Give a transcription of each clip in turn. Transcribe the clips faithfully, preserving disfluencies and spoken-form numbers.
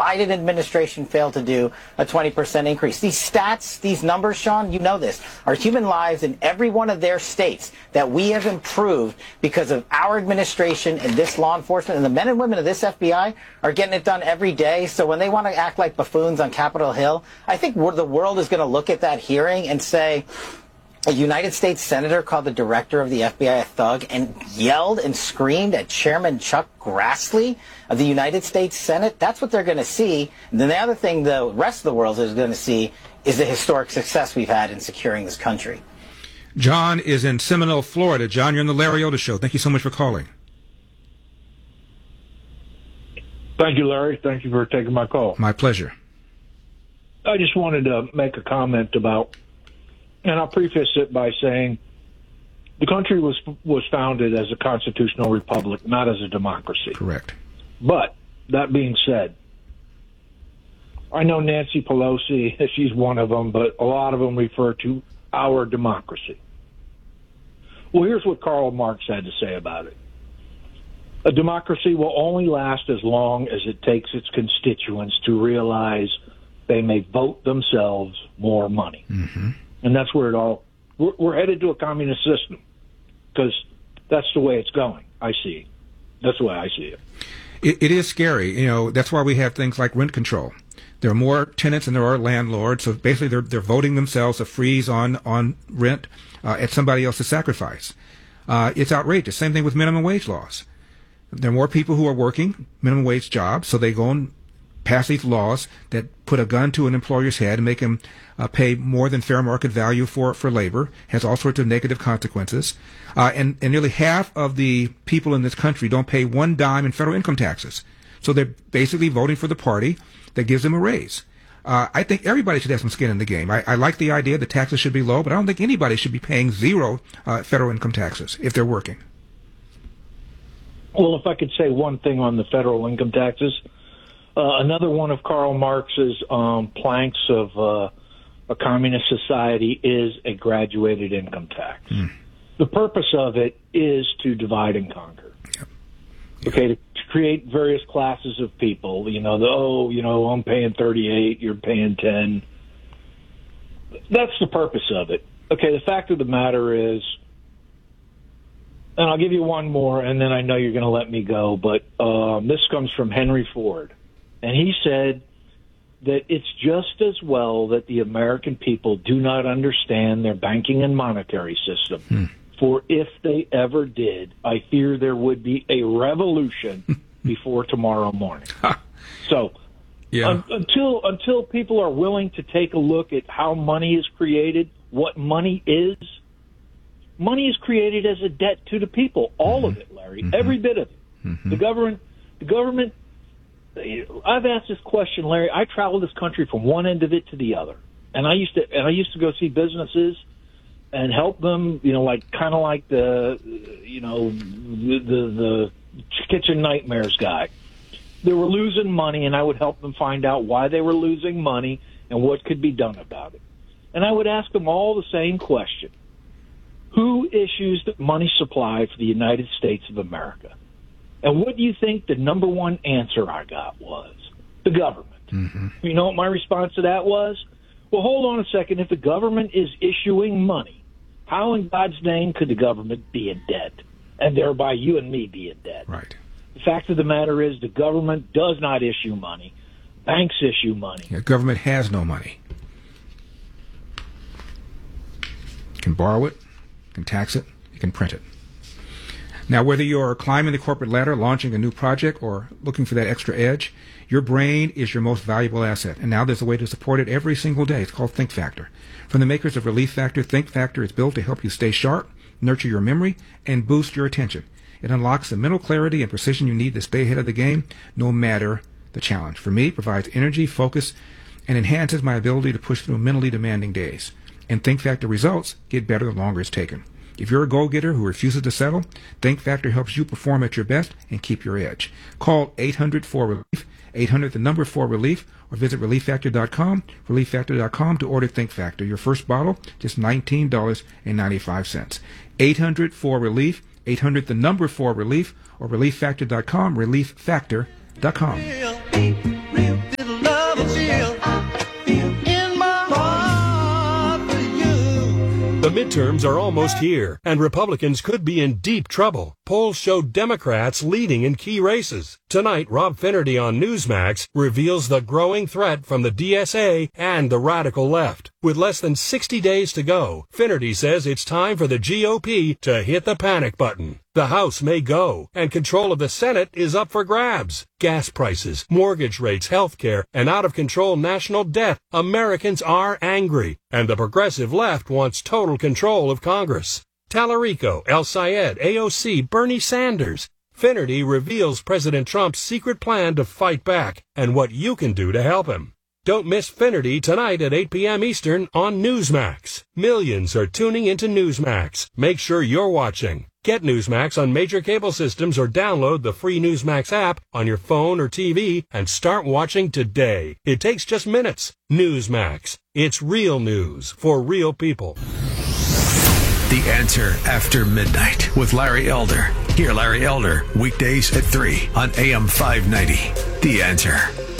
Biden administration failed to do a twenty percent increase. These stats, these numbers, Sean, you know this, are human lives in every one of their states that we have improved because of our administration and this law enforcement, and the men and women of this F B I are getting it done every day. So when they want to act like buffoons on Capitol Hill, I think the world is going to look at that hearing and say, a United States senator called the director of the F B I a thug and yelled and screamed at Chairman Chuck Grassley of the United States Senate. That's what they're going to see. And then the other thing the rest of the world is going to see is the historic success we've had in securing this country. John is in Seminole, Florida. John, you're on the Larry Elder Show. Thank you so much for calling. Thank you, Larry. Thank you for taking my call. My pleasure. I just wanted to make a comment about, and I'll preface it by saying the country was was founded as a constitutional republic, not as a democracy. Correct. But that being said, I know Nancy Pelosi, she's one of them, but a lot of them refer to our democracy. Well, here's what Karl Marx had to say about it. A democracy will only last as long as it takes its constituents to realize they may vote themselves more money. Mm-hmm. And that's where it all, we're, we're headed to a communist system because that's the way it's going. I see it. That's the way I see it. it. It is scary. You know, that's why we have things like rent control. There are more tenants than there are landlords. So basically they're, they're voting themselves a freeze on, on rent uh, at somebody else's sacrifice. Uh, it's outrageous. Same thing with minimum wage laws. There are more people who are working minimum wage jobs, so they go and pass these laws that put a gun to an employer's head and make him uh, pay more than fair market value for, for labor, has all sorts of negative consequences. Uh, and, and nearly half of the people in this country don't pay one dime in federal income taxes. So they're basically voting for the party that gives them a raise. Uh, I think everybody should have some skin in the game. I, I like the idea that taxes should be low, but I don't think anybody should be paying zero uh, federal income taxes if they're working. Well, if I could say one thing on the federal income taxes, uh, another one of Karl Marx's um, planks of uh, a communist society is a graduated income tax. Mm. The purpose of it is to divide and conquer. Yep. Yep. Okay, to, to create various classes of people. You know, the, oh, you know, I'm paying thirty-eight, you're paying ten. That's the purpose of it. Okay, the fact of the matter is, and I'll give you one more, and then I know you're going to let me go, but um, this comes from Henry Ford. And he said that it's just as well that the American people do not understand their banking and monetary system. Hmm. For if they ever did, I fear there would be a revolution before tomorrow morning. So yeah. un- until until people are willing to take a look at how money is created, what money is, money is created as a debt to the people. All mm-hmm. of it, Larry. Mm-hmm. Every bit of it. Mm-hmm. The government, the government, I've asked this question, Larry. I travel this country from one end of it to the other. And I used to, and I used to go see businesses and help them, you know, like, kind of like the, you know, the, the, the kitchen nightmares guy. They were losing money, and I would help them find out why they were losing money and what could be done about it. And I would ask them all the same question. Who issues the money supply for the United States of America? And what do you think the number one answer I got was? The government. Mm-hmm. You know what my response to that was? Well, hold on a second. If the government is issuing money, how in God's name could the government be in debt? And thereby you and me be in debt. Right. The fact of the matter is the government does not issue money. Banks issue money. Yeah, government has no money. You can borrow it, you can tax it, you can print it. Now, whether you're climbing the corporate ladder, launching a new project, or looking for that extra edge, your brain is your most valuable asset. And now there's a way to support it every single day. It's called Think Factor. From the makers of Relief Factor, Think Factor is built to help you stay sharp, nurture your memory, and boost your attention. It unlocks the mental clarity and precision you need to stay ahead of the game, no matter the challenge. For me, it provides energy, focus, and enhances my ability to push through mentally demanding days. And Think Factor results get better the longer it's taken. If you're a go-getter who refuses to settle, Think Factor helps you perform at your best and keep your edge. Call eight hundred four relief, eight hundred the number four relief, or visit relief factor dot com, relief factor dot com to order Think Factor. Your first bottle, just nineteen dollars and ninety-five cents. eight hundred four relief, eight hundred the number four relief, or relief factor dot com, relief factor dot com. Real deep, real deep. midterms are almost here, and Republicans could be in deep trouble. Polls show Democrats leading in key races. Tonight, Rob Finnerty on Newsmax reveals the growing threat from the D S A and the radical left. With less than sixty days to go, Finnerty says it's time for the G O P to hit the panic button. The House may go, and control of the Senate is up for grabs. Gas prices, mortgage rates, health care, and out-of-control national debt. Americans are angry, and the progressive left wants total control of Congress. Tallarico, El Sayed, A O C, Bernie Sanders. Finnerty reveals President Trump's secret plan to fight back and what you can do to help him. Don't miss Finnerty tonight at eight p.m. Eastern on Newsmax. Millions are tuning into Newsmax. Make sure you're watching. Get Newsmax on major cable systems or download the free Newsmax app on your phone or T V and start watching today. It takes just minutes. Newsmax. It's real news for real people. The Answer After Midnight with Larry Elder. Hear Larry Elder weekdays at three on A M five ninety. The Answer.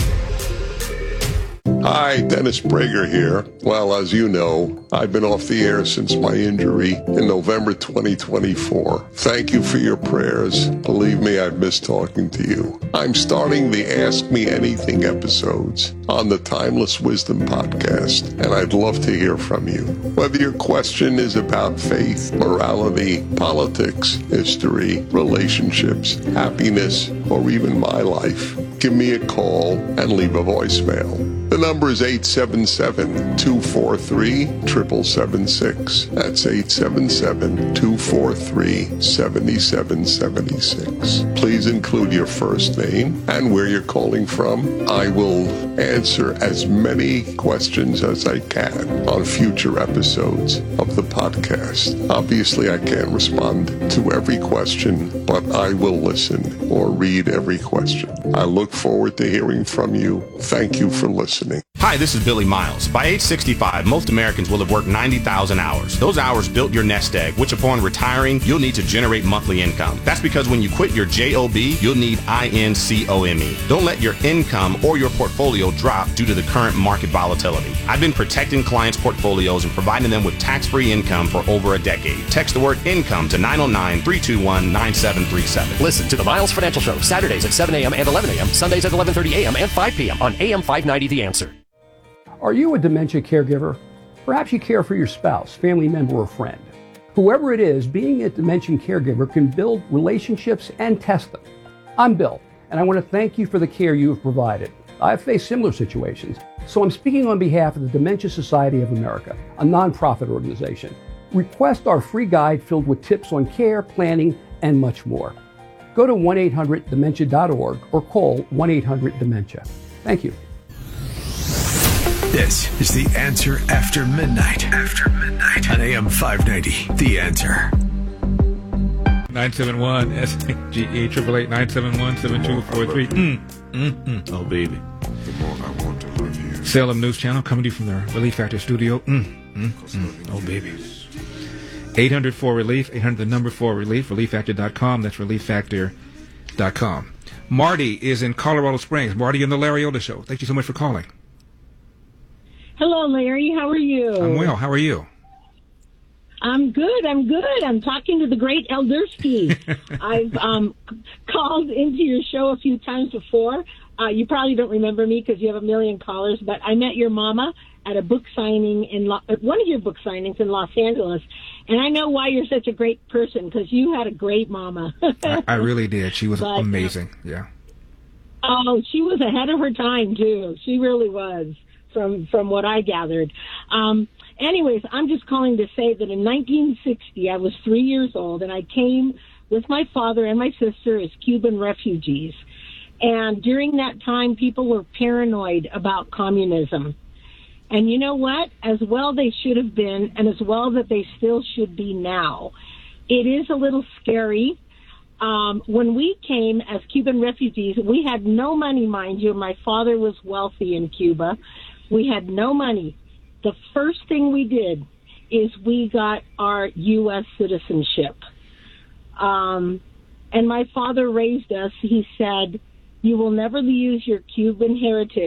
Hi, Dennis Prager here. Well, as you know, I've been off the air since my injury in November twenty twenty-four. Thank you for your prayers. Believe me, I've missed talking to you. I'm starting the Ask Me Anything episodes on the Timeless Wisdom podcast, and I'd love to hear from you. Whether your question is about faith, morality, politics, history, relationships, happiness, or even my life, give me a call and leave a voicemail. The number is eight seven seven, two four three, seven seven seven six. That's eight seven seven, two four three, seven seven seven six. Please include your first name and where you're calling from. I will answer as many questions as I can on future episodes of the podcast. Obviously, I can't respond to every question, but I will listen or read every question. I look forward to hearing from you. Thank you for listening. Hi, this is Billy Miles. By age sixty-five, most Americans will have worked ninety thousand hours. Those hours built your nest egg, which upon retiring, you'll need to generate monthly income. That's because when you quit your job, you'll need income. Don't let your income or your portfolio drop due to the current market volatility. I've been protecting clients' portfolios and providing them with tax-free income for over a decade. Text the word income to nine oh nine, three two one, nine seven three seven. Listen to the Miles Financial Show, Saturdays at seven a.m. and eleven a.m., Sundays at eleven thirty a.m. and five p.m. on A M five ninety The Answer. Are you a dementia caregiver? Perhaps you care for your spouse, family member, or friend. Whoever it is, being a dementia caregiver can build relationships and test them. I'm Bill, and I want to thank you for the care you have provided. I've faced similar situations, so I'm speaking on behalf of the Dementia Society of America, a nonprofit organization. Request our free guide filled with tips on care, planning, and much more. Go to one eight hundred dementia dot org or call one eight hundred dementia. Thank you. This is The Answer After Midnight. After Midnight on A M five ninety. The Answer. nine seven one S G E eight eight eight, nine seven one, seven two four three. Mm, mm, mm. Oh, baby. The more I want to love you. Salem News Channel coming to you from the Relief Factor studio. Mm, mm, mm. Oh, baby. eight hundred four relief, eight hundred the number four relief, relief factor dot com. That's relief factor dot com. Marty is in Colorado Springs. Marty on the Larry Elder Show. Thank you so much for calling. Hello, Larry. How are you? I'm well. How are you? I'm good. I'm good. I'm talking to the great Eldersky. I've um, called into your show a few times before. Uh, you probably don't remember me because you have a million callers, but I met your mama at a book signing in Lo- one of your book signings in Los Angeles, and I know why you're such a great person because you had a great mama. I, I really did. She was but, amazing. Yeah. Oh, she was ahead of her time too. She really was. From from what I gathered. Um, anyways, I'm just calling to say that in nineteen sixty, I was three years old, and I came with my father and my sister as Cuban refugees. And during that time, people were paranoid about communism. And you know what? As well they should have been, and as well that they still should be now. It is a little scary. Um, when we came as Cuban refugees, we had no money, mind you. My father was wealthy in Cuba. We had no money. The first thing we did is we got our U S citizenship. Um, and my father raised us. He said, you will never lose your Cuban heritage,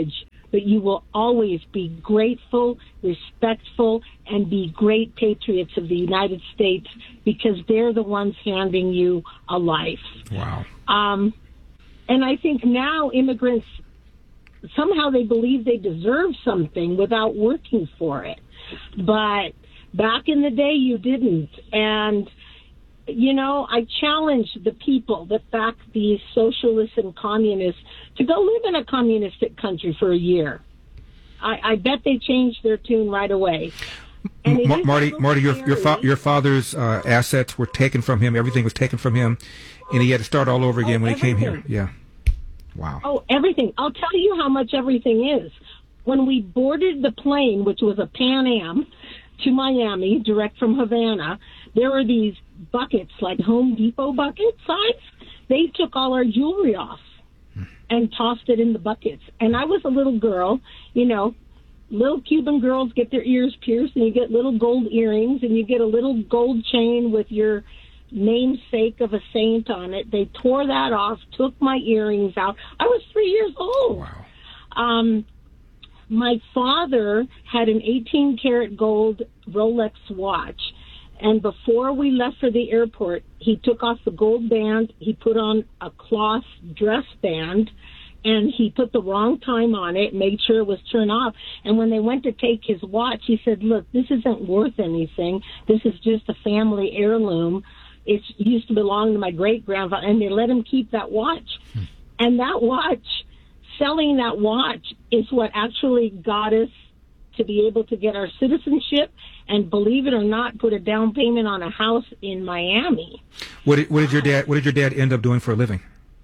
but you will always be grateful, respectful, and be great patriots of the United States because they're the ones handing you a life. Wow. Um, and I think now immigrants, somehow they believe they deserve something without working for it. But back in the day, you didn't. And, you know, I challenge the people that back these socialists and communists to go live in a communistic country for a year. I, I bet they changed their tune right away. And M- Marty, Marty, your your, fa- your father's uh, assets were taken from him. Everything was taken from him, and he had to start all over again oh, when everything. he came here. Yeah. Wow. Oh, everything. I'll tell you how much everything is. When we boarded the plane, which was a Pan Am, to Miami, direct from Havana, there were these buckets, like Home Depot bucket size. They took all our jewelry off and tossed it in the buckets. And I was a little girl, you know, little Cuban girls get their ears pierced, and you get little gold earrings, and you get a little gold chain with your namesake of a saint on it. They tore that off, took my earrings out. I was three years old. Wow. Um, my father had an eighteen karat gold Rolex watch, and before we left for the airport, he took off the gold band, he put on a cloth dress band, and he put the wrong time on it, made sure it was turned off. And when they went to take his watch, he said, look, this isn't worth anything. This is just a family heirloom. It used to belong to my great-grandfather, and they let him keep that watch. Hmm. And that watch, selling that watch is what actually got us to be able to get our citizenship and, believe it or not, put a down payment on a house in Miami. What did, what did your dad? What did your dad end up doing for a living?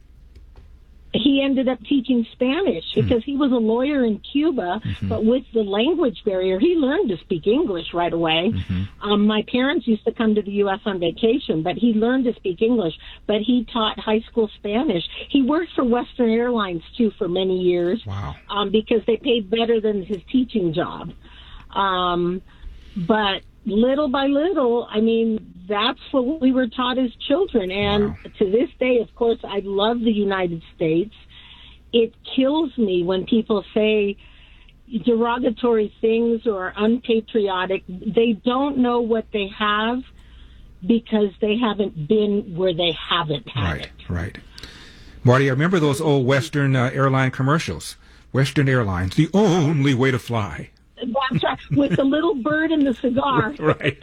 He ended up teaching Spanish because he was a lawyer in Cuba, mm-hmm. but with the language barrier, he learned to speak English right away. Mm-hmm. Um, my parents used to come to the U S on vacation, but he learned to speak English, but he taught high school Spanish. He worked for Western Airlines, too, for many years. Wow. um, because they paid better than his teaching job. Um, but little by little, I mean, that's what we were taught as children. And wow. to this day, of course, I love the United States. It kills me when people say derogatory things or unpatriotic. They don't know what they have because they haven't been where they haven't had right, it. Right, right. Marty, I remember those old Western uh, airline commercials. Western Airlines, the only way to fly. That's right, with the little bird and the cigar. Right.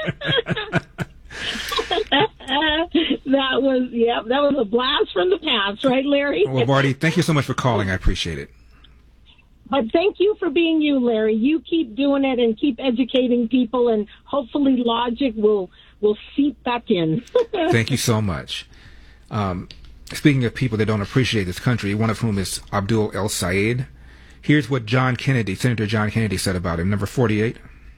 That was, yeah, that was a blast from the past, right, Larry? Well, Marty, thank you so much for calling. I appreciate it. But thank you for being you, Larry. You keep doing it and keep educating people, and hopefully logic will, will seep back in. Thank you so much. Um, speaking of people that don't appreciate this country, one of whom is Abdul El Sayed, here's what John Kennedy, Senator John Kennedy, said about him. Number forty-eight.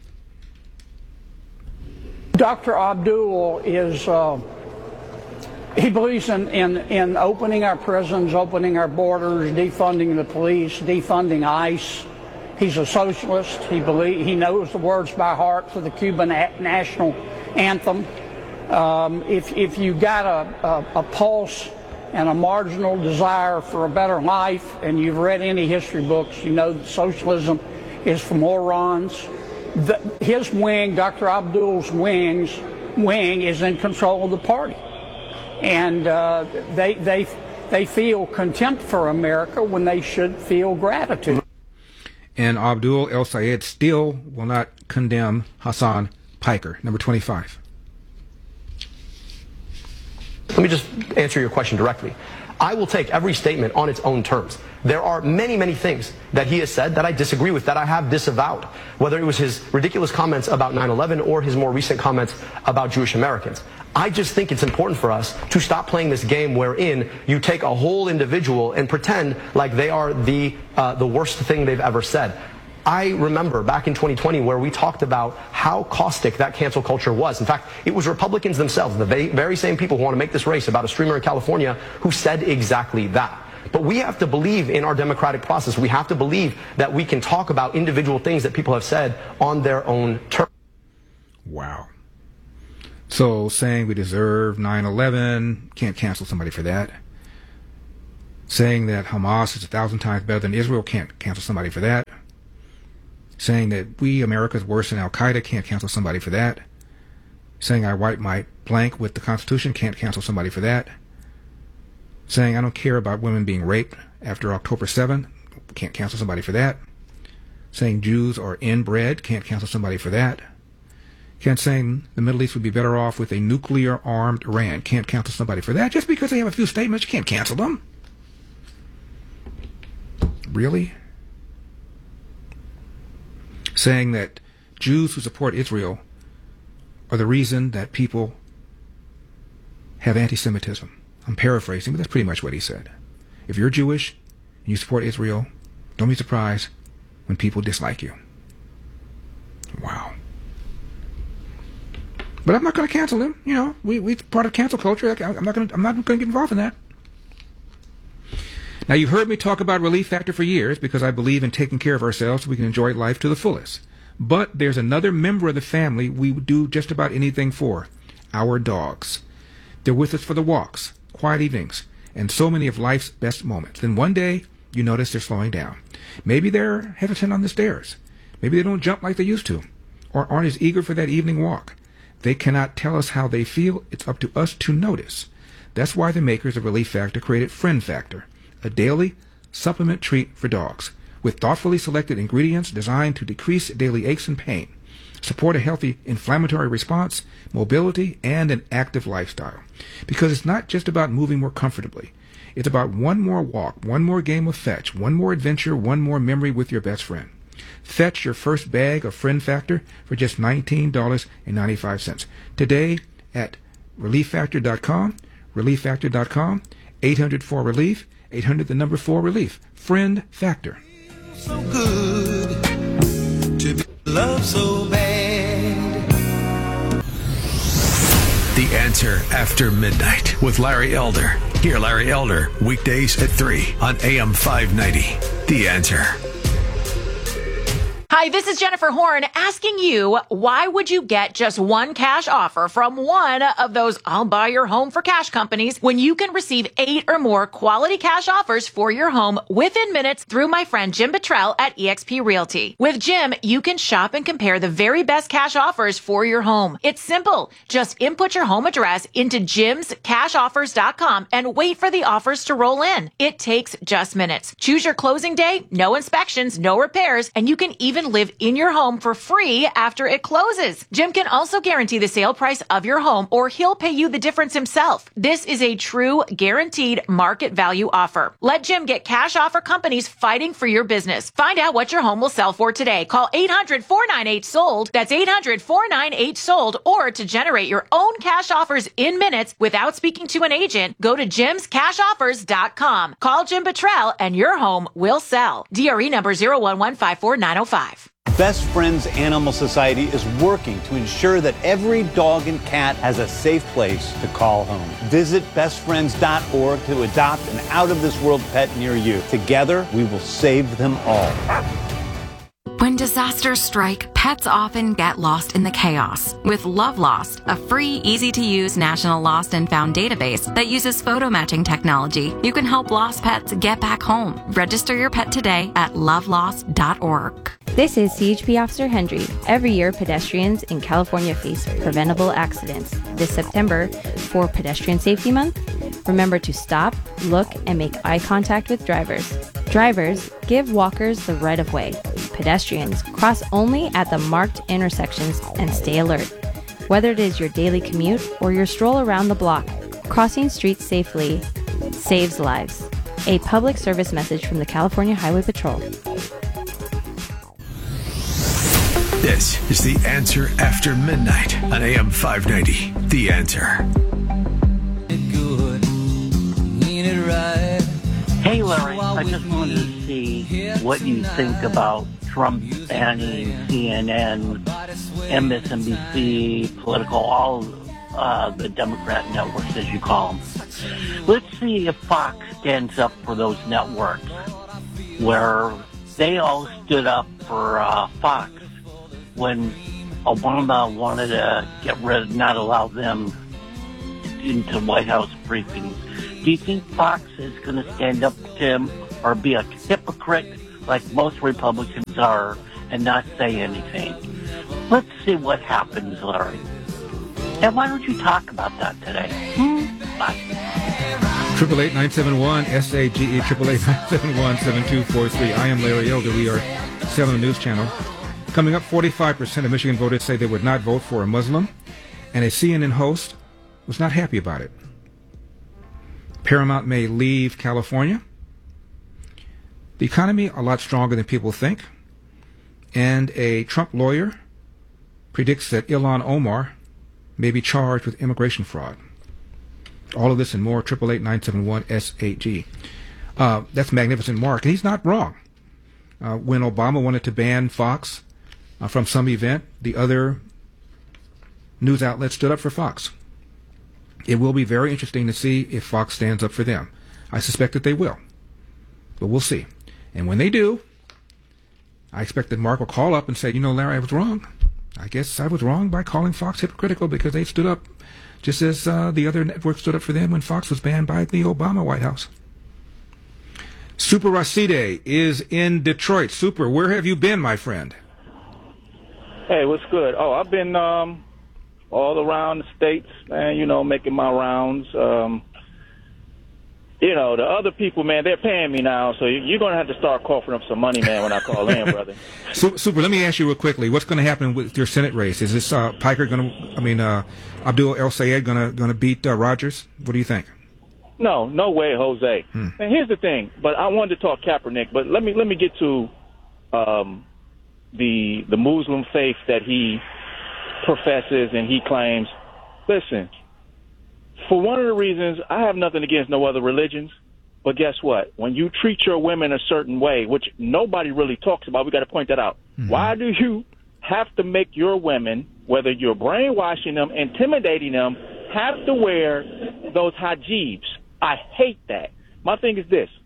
Doctor Abdul is, uh, he believes in, in, in opening our prisons, opening our borders, defunding the police, defunding ICE. He's a socialist. He believe, he knows the words by heart for the Cuban national anthem. Um, if, if you got a, a, a pulse and a marginal desire for a better life, and you've read any history books, you know that socialism is for morons. The, his wing, Doctor Abdul's wings, wing, is in control of the party, and uh, they they they feel contempt for America when they should feel gratitude. And Abdul El Sayed still will not condemn Hassan Piker. Number twenty-five. Let me just answer your question directly. I will take every statement on its own terms. There are many, many things that he has said that I disagree with, that I have disavowed, whether it was his ridiculous comments about nine eleven or his more recent comments about Jewish Americans. I just think it's important for us to stop playing this game wherein you take a whole individual and pretend like they are the, uh, the worst thing they've ever said. I remember back in twenty twenty where we talked about how caustic that cancel culture was. In fact, it was Republicans themselves, the very same people who want to make this race about a streamer in California, who said exactly that. But we have to believe in our democratic process. We have to believe that we can talk about individual things that people have said on their own terms. Wow. So saying we deserve nine eleven, can't cancel somebody for that. Saying that Hamas is a thousand times better than Israel, can't cancel somebody for that. saying that we, America's worse than Al-Qaeda, can't cancel somebody for that. Saying I wipe my blank with the Constitution, can't cancel somebody for that. Saying I don't care about women being raped after October seventh, can't cancel somebody for that. Saying Jews are inbred, can't cancel somebody for that. Can't saying the Middle East would be better off with a nuclear-armed Iran, can't cancel somebody for that. Just because they have a few statements, you can't cancel them. Really? Saying that Jews who support Israel are the reason that people have anti-Semitism. I'm paraphrasing, but that's pretty much what he said. If you're Jewish and you support Israel, don't be surprised when people dislike you. Wow. But I'm not going to cancel him. You know, we we part of cancel culture. I'm not going to I'm not going to get involved in that. Now, you've heard me talk about Relief Factor for years because I believe in taking care of ourselves so we can enjoy life to the fullest. But there's another member of the family we do just about anything for, our dogs. They're with us for the walks, quiet evenings, and so many of life's best moments. Then one day, you notice they're slowing down. Maybe they're hesitant on the stairs. Maybe they don't jump like they used to, or aren't as eager for that evening walk. They cannot tell us how they feel. It's up to us to notice. That's why the makers of Relief Factor created Friend Factor, a daily supplement treat for dogs, with thoughtfully selected ingredients designed to decrease daily aches and pain, support a healthy inflammatory response, mobility, and an active lifestyle. Because it's not just about moving more comfortably. It's about one more walk, one more game of fetch, one more adventure, one more memory with your best friend. Fetch your first bag of Friend Factor for just nineteen dollars and ninety-five cents. Today at relief factor dot com, relief factor dot com, eight hundred four relief, eight hundred the number four relief. Friend Factor. So good to be loved so bad. The Answer After Midnight with Larry Elder. Hear Larry Elder weekdays at three on A M five ninety. The Answer. Hi, this is Jennifer Horn asking you, why would you get just one cash offer from one of those I'll buy your home for cash companies when you can receive eight or more quality cash offers for your home within minutes through my friend Jim Buttrell at eXp Realty. With Jim, you can shop and compare the very best cash offers for your home. It's simple. Just input your home address into jims cash offers dot com and wait for the offers to roll in. It takes just minutes. Choose your closing day, no inspections, no repairs, and you can even live in your home for free after it closes. Jim can also guarantee the sale price of your home, or he'll pay you the difference himself. This is a true guaranteed market value offer. Let Jim get cash offer companies fighting for your business. Find out what your home will sell for today. Call eight hundred four nine eight sold. That's eight hundred four nine eight sold. Or to generate your own cash offers in minutes without speaking to an agent, go to jims cash offers dot com. Call Jim Buttrell and your home will sell. D R E number zero one one five four nine zero five. Best Friends Animal Society is working to ensure that every dog and cat has a safe place to call home. Visit best friends dot org to adopt an out-of-this-world pet near you. Together, we will save them all. When disasters strike, pets often get lost in the chaos. With Love Lost, a free, easy-to-use national lost and found database that uses photo matching technology, you can help lost pets get back home. Register your pet today at love lost dot org. This is C H P Officer Hendry. Every year, pedestrians in California face preventable accidents. This September, for Pedestrian Safety Month, remember to stop, look, and make eye contact with drivers. Drivers, give walkers the right of way. Pedestrians, cross only at the marked intersections and stay alert. Whether it is your daily commute or your stroll around the block, crossing streets safely saves lives. A public service message from the California Highway Patrol. This is The Answer After Midnight on A M five ninety. The Answer. Hey, Larry, I just wanted to see what you think about Trump banning C N N, M S N B C, Political, all uh, the Democrat networks, as you call them. Let's see if Fox stands up for those networks, where they all stood up for uh, Fox when Obama wanted to get rid of, not allow them into White House briefings. Do you think Fox is going to stand up to him or be a hypocrite like most Republicans are and not say anything. Let's see what happens, Larry. And why don't you talk about that today? Hmm? Bye. Triple eight nine seven one S A G E triple eight nine seven one seven two four three. I am Larry Elder. We are Salem News Channel. Coming up, forty-five percent of Michigan voters say they would not vote for a Muslim, and a C N N host was not happy about it. Paramount may leave California. The economy a lot stronger than people think, and a Trump lawyer predicts that Ilhan Omar may be charged with immigration fraud. All of this and more, triple eight nine seven one S A G. Uh, that's Magnificent Mark, and he's not wrong. Uh, when Obama wanted to ban Fox uh, from some event, the other news outlets stood up for Fox. It will be very interesting to see if Fox stands up for them. I suspect that they will, but we'll see. And when they do, I expect that Mark will call up and say, you know, Larry, I was wrong. I guess I was wrong by calling Fox hypocritical because they stood up just as uh, the other network stood up for them when Fox was banned by the Obama White House. Super Rashide is in Detroit. Super, where have you been, my friend? Hey, what's good? Oh, I've been um, all around the states, man, you know, making my rounds. Um, you know, the other people, man, they're paying me now, so you're going to have to start coughing up some money, man, when I call in, brother. Super, Super, let me ask you real quickly. What's going to happen with your Senate race? Is this uh, Piker going to, I mean, uh, Abdul El Sayed going to going to beat uh, Rogers? What do you think? No, no way, Jose. Hmm. And here's the thing, but I wanted to talk Kaepernick, but let me let me get to um, the the Muslim faith that he professes and he claims. Listen, for one of the reasons, I have nothing against no other religions, but guess what? When you treat your women a certain way, which nobody really talks about, we got to point that out. Mm-hmm. Why do you have to make your women, whether you're brainwashing them, intimidating them, have to wear those hijabs? I hate that. My thing is this.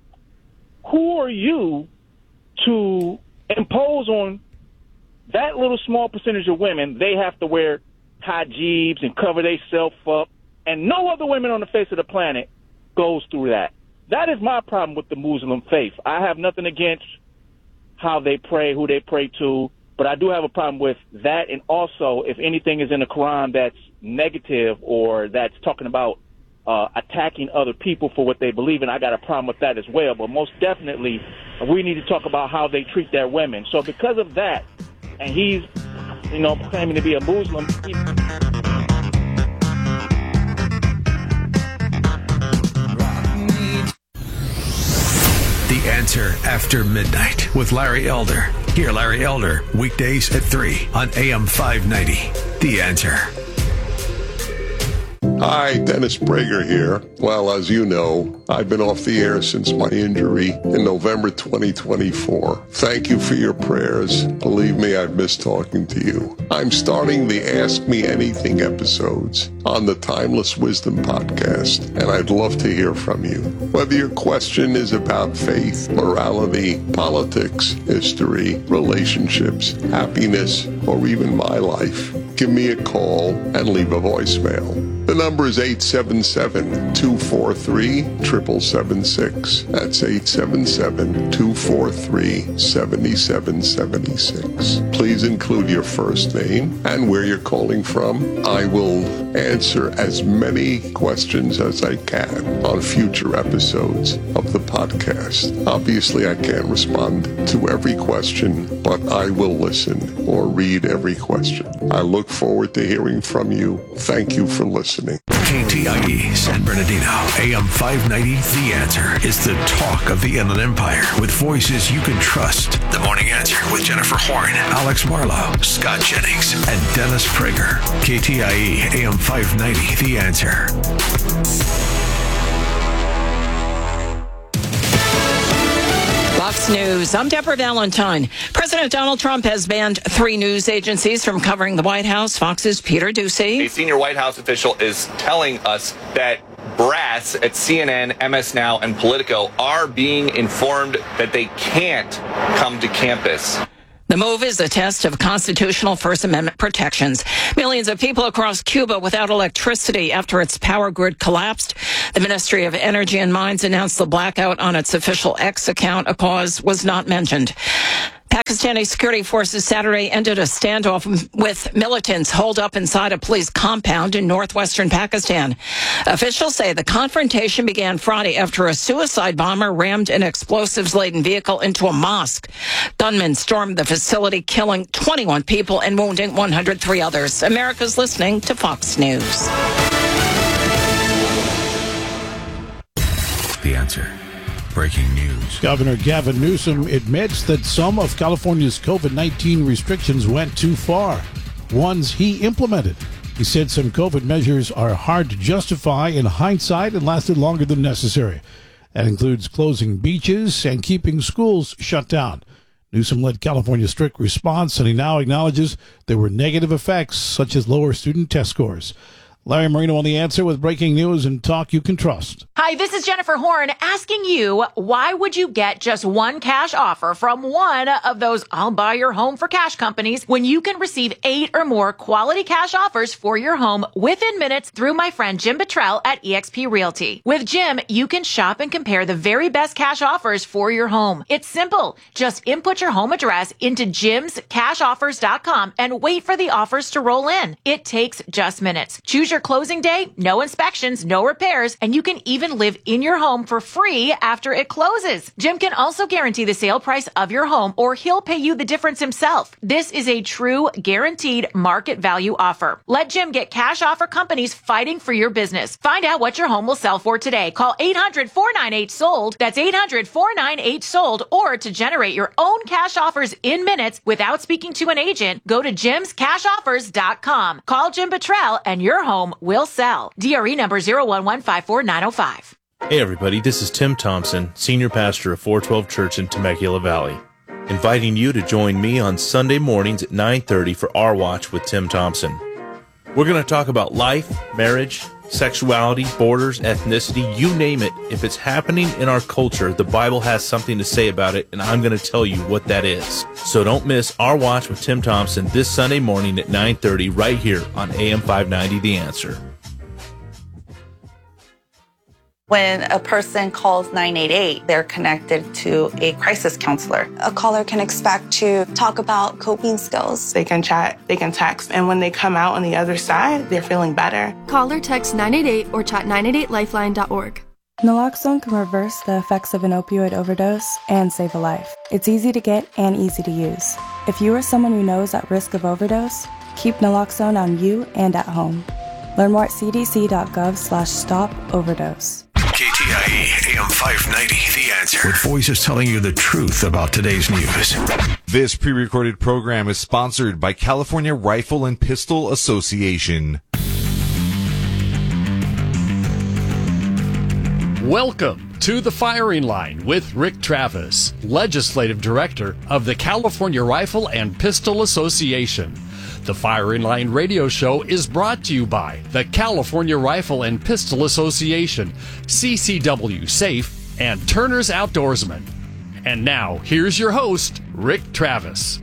Who are you to impose on that little small percentage of women they have to wear hijabs and cover themselves up, and no other women on the face of the planet goes through that? That is my problem with the Muslim faith. I have nothing against how they pray, who they pray to, but I do have a problem with that, and also if anything is in the Quran that's negative or that's talking about uh, attacking other people for what they believe in, I got a problem with that as well. But most definitely, we need to talk about how they treat their women. So because of that, and he's, you know, claiming to be a Muslim, he- The Answer After Midnight with Larry Elder. Hear Larry Elder weekdays at three on A M five ninety. The Answer. Hi, Dennis Prager here. Well, as you know, I've been off the air since my injury in November twenty twenty-four. Thank you for your prayers. Believe me, I've missed talking to you. I'm starting the Ask Me Anything episodes on the Timeless Wisdom podcast, and I'd love to hear from you. Whether your question is about faith, morality, politics, history, relationships, happiness, or even my life, give me a call and leave a voicemail. The number is eight seven seven, two four three, seven seven seven six. That's eight seven seven, two four three, seven seven seven six. Please include your first name and where you're calling from. I will answer as many questions as I can on future episodes of the podcast. Obviously, I can't respond to every question, but I will listen or read every question. I look forward to hearing from you. Thank you for listening. K T I E San Bernardino, A M five ninety, The Answer is the talk of the Inland Empire with voices you can trust. The Morning Answer with Jennifer Horn, Alex Marlowe, Scott Jennings, and Dennis Prager. K T I E, A M five ninety, The Answer. Fox News. I'm Deborah Valentine. President Donald Trump has banned three news agencies from covering the White House. Fox's Peter Doocy. A senior White House official is telling us that brass at C N N, M S Now, and Politico are being informed that they can't come to campus. The move is a test of constitutional First Amendment protections. Millions of people across Cuba without electricity after its power grid collapsed. The Ministry of Energy and Mines announced the blackout on its official X account. A cause was not mentioned. Pakistani security forces Saturday ended a standoff with militants holed up inside a police compound in northwestern Pakistan. Officials say the confrontation began Friday after a suicide bomber rammed an explosives-laden vehicle into a mosque. Gunmen stormed the facility, killing twenty-one people and wounding one hundred three others. America's listening to Fox News. The Answer. Breaking news. Governor Gavin Newsom admits that some of California's COVID nineteen restrictions went too far, ones he implemented. He said some COVID measures are hard to justify in hindsight and lasted longer than necessary. That includes closing beaches and keeping schools shut down. Newsom led California's strict response, and he now acknowledges there were negative effects, such as lower student test scores. Larry Marino on The Answer with breaking news and talk you can trust. Hi, this is Jennifer Horn asking you, why would you get just one cash offer from one of those I'll buy your home for cash companies when you can receive eight or more quality cash offers for your home within minutes through my friend Jim Buttrell at eXp Realty. With Jim, you can shop and compare the very best cash offers for your home. It's simple. Just input your home address into jims cash offers dot com and wait for the offers to roll in. It takes just minutes. Choose your closing day, no inspections, no repairs, and you can even live in your home for free after it closes. Jim can also guarantee the sale price of your home, or he'll pay you the difference himself. This is a true guaranteed market value offer. Let Jim get cash offer companies fighting for your business. Find out what your home will sell for today. Call eight hundred, four nine eight, sold. That's eight hundred, four nine eight, sold. Or to generate your own cash offers in minutes without speaking to an agent, go to jims cash offers dot com. Call Jim Buttrell and your home will sell. D R E number zero one one five four nine zero five. Hey everybody, this is Tim Thompson, Senior Pastor of four twelve Church in Temecula Valley, inviting you to join me on Sunday mornings at nine thirty for Our Watch with Tim Thompson. We're going to talk about life, marriage, sexuality, borders, ethnicity, you name it. If it's happening in our culture, the Bible has something to say about it, and I'm going to tell you what that is. So don't miss Our Watch with Tim Thompson this Sunday morning at nine thirty right here on A M five ninety The Answer. When a person calls nine eight eight, they're connected to a crisis counselor. A caller can expect to talk about coping skills. They can chat, they can text, and when they come out on the other side, they're feeling better. Call or text nine eight eight or chat nine eight eight lifeline dot org. Naloxone can reverse the effects of an opioid overdose and save a life. It's easy to get and easy to use. If you or someone you know is at risk of overdose, keep naloxone on you and at home. Learn more at c d c dot gov slash stop overdose. K T I E, A M five ninety, The Answer. With voices telling you the truth about today's news. This pre-recorded program is sponsored by California Rifle and Pistol Association. Welcome to The Firing Line with Rick Travis, Legislative Director of the California Rifle and Pistol Association. The Firing Line radio show is brought to you by the California Rifle and Pistol Association, C C W Safe, and Turner's Outdoorsman. And now, here's your host, Rick Travis.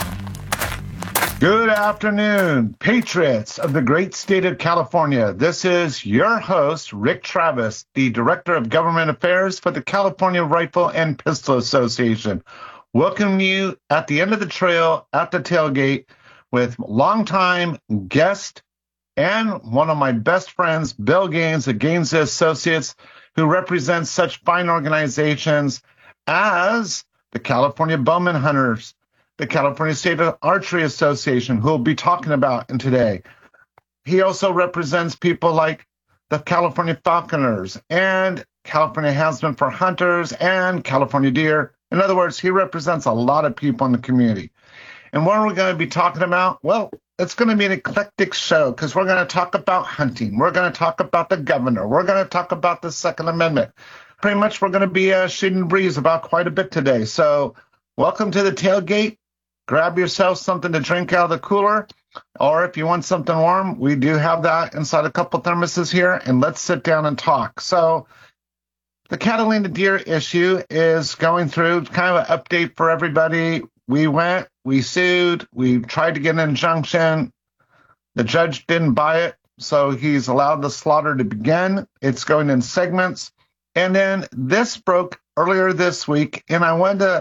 Good afternoon, patriots of the great state of California. This is your host, Rick Travis, the Director of Government Affairs for the California Rifle and Pistol Association. Welcome you at the end of the trail at the tailgate with longtime guest and one of my best friends, Bill Gaines of Gaines Associates, who represents such fine organizations as the California Bowman Hunters, the California State Archery Association, who we'll be talking about in today. He also represents people like the California Falconers and California Houndsmen for Hunters and California Deer. In other words, he represents a lot of people in the community. And what are we going to be talking about? Well, it's going to be an eclectic show because we're going to talk about hunting. We're going to talk about the governor. We're going to talk about the Second Amendment. Pretty much we're going to be uh, shooting the breeze about quite a bit today. So welcome to the tailgate. Grab yourself something to drink out of the cooler. Or if you want something warm, we do have that inside a couple thermoses here. And let's sit down and talk. So the Catalina deer issue is going through kind of an update for everybody. We went, we sued, we tried to get an injunction. The judge didn't buy it, so he's allowed the slaughter to begin. It's going in segments. And then this broke earlier this week, and I wanted to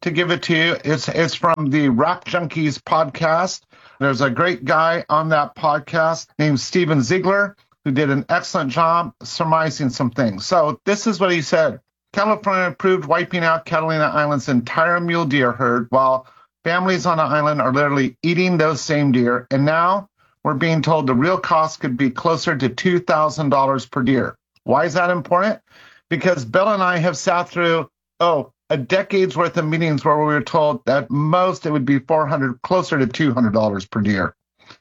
to give it to you. It's it's from the Rap Junkies podcast. There's a great guy on that podcast named Steven Ziegler who did an excellent job surmising some things. So this is what he said. California approved wiping out Catalina Island's entire mule deer herd while families on the island are literally eating those same deer. And now we're being told the real cost could be closer to two thousand dollars per deer. Why is that important? Because Bill and I have sat through, oh, a decade's worth of meetings where we were told that most it would be four hundred dollars, closer to two hundred dollars per deer.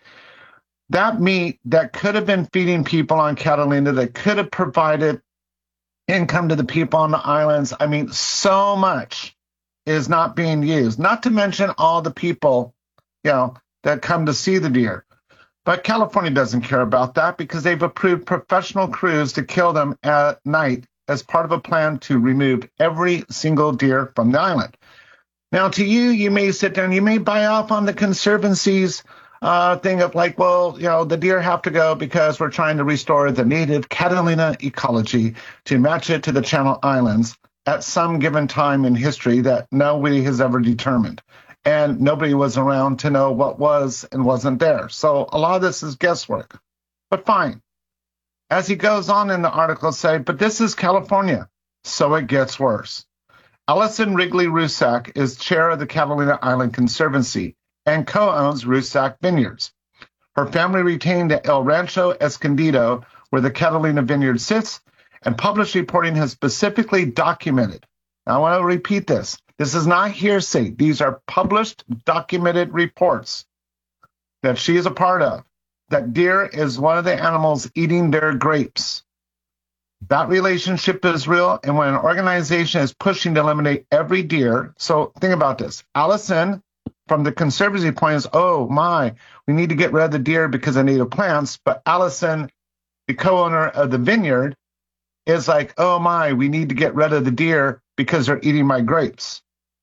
That meat that could have been feeding people on Catalina, that could have provided income to the people on the islands. I mean, so much is not being used, not to mention all the people, you know, that come to see the deer. But California doesn't care about that because they've approved professional crews to kill them at night as part of a plan to remove every single deer from the island. Now, to you, you may sit down, you may buy off on the Conservancy's uh, thing of like, well, you know, the deer have to go because we're trying to restore the native Catalina ecology to match it to the Channel Islands at some given time in history that nobody has ever determined. And nobody was around to know what was and wasn't there. So a lot of this is guesswork. But fine. As he goes on in the article, say, but this is California, so it gets worse. Allison Wrigley Rusak is chair of the Catalina Island Conservancy and co-owns Rusak Vineyards. Her family retained the El Rancho Escondido, where the Catalina Vineyard sits, and published reporting has specifically documented. Now, I want to repeat this. This is not hearsay. These are published, documented reports that she is a part of. That deer is one of the animals eating their grapes. That relationship is real, and when an organization is pushing to eliminate every deer, so think about this. Allison, from the Conservancy point, is, oh my, we need to get rid of the deer because of native plants, but Allison, the co-owner of the vineyard, is like, oh my, we need to get rid of the deer because they're eating my grapes.